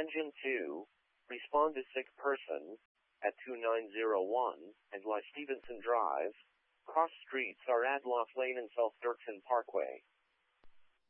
Engine 2, respond to sick person at 2901 and La Stevenson Drive. Cross streets are Adloff Lane and South Dirksen Parkway.